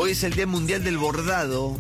Hoy es el Día Mundial del Bordado.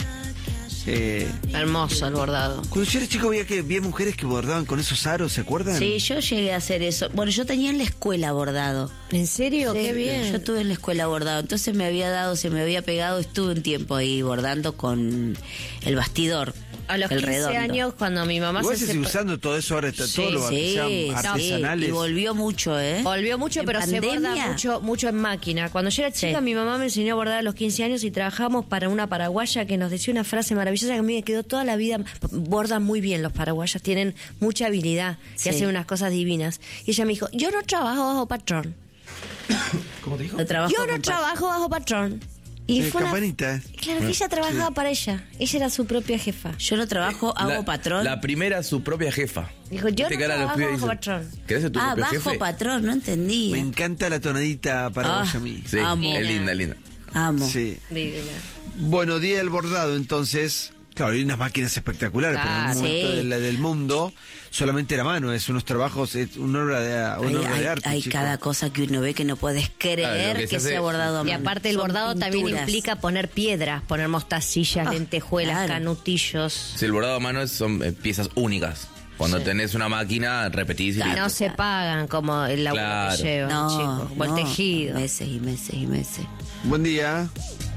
Hermoso el bordado. Cuando yo era chico vi mujeres que bordaban con esos aros, ¿se acuerdan? Sí, yo llegué a hacer eso. Bueno, yo tenía en la escuela bordado. ¿En serio? Sí, Qué bien. Yo tuve en la escuela bordado. Entonces se me había pegado, estuve un tiempo ahí bordando con el bastidor. A los el 15 redondo. años, cuando mi mamá Igual se se sigue usando todo eso ahora, está todo lo que sean artesanales. Y volvió mucho, Volvió mucho, En pero pandemia. se borda mucho en máquina. Cuando yo era chica, mi mamá me enseñó a bordar a los 15 años y trabajamos para una paraguaya que nos decía una frase maravillosa que a mí me quedó toda la vida. Bordan muy bien los paraguayas, tienen mucha habilidad y hacen unas cosas divinas. Y ella me dijo, yo no trabajo bajo patrón. ¿Cómo te dijo? Yo no trabajo bajo patrón. Y fue campanita. Claro que ella trabajaba para ella. Ella era su propia jefa. Yo no trabajo, hago patrón. La primera, su propia jefa. Dijo, yo no Viste que ahora los trabajo pibes bajo dicen, patrón. ¿querés ser tu propio bajo jefe? patrón, no entendí. Me encanta la tonadita paraguaya a mí. Sí, Amo. es linda, es linda. Amo. Sí. Divina. Bueno, Día del Bordado, entonces. Claro, hay unas máquinas espectaculares, pero en un momento del mundo solamente la mano, es unos trabajos, es una obra de arte. Hay chicos. cada cosa que uno ve que no puedes creer que se que hace- sea bordado a Y mano. aparte el Son bordado también pinturas. implica poner piedras, poner mostacillas, lentejuelas, claro. canutillos. Si el bordado a mano son piezas únicas. Cuando tenés una máquina, repetís y Que listo. no se pagan como el laburo Claro. que llevan, No, chicos. O el no, tejido. meses y meses y meses. Buen día.